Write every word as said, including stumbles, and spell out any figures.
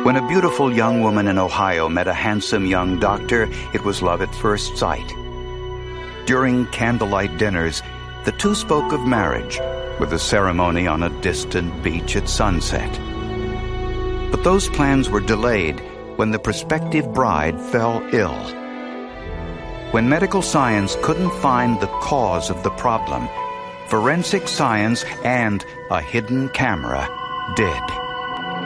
When a beautiful young woman in Ohio met a handsome young doctor, it was love at first sight. During candlelight dinners, the two spoke of marriage, with a ceremony on a distant beach at sunset. But those plans were delayed when the prospective bride fell ill. When medical science couldn't find the cause of the problem, forensic science and a hidden camera did.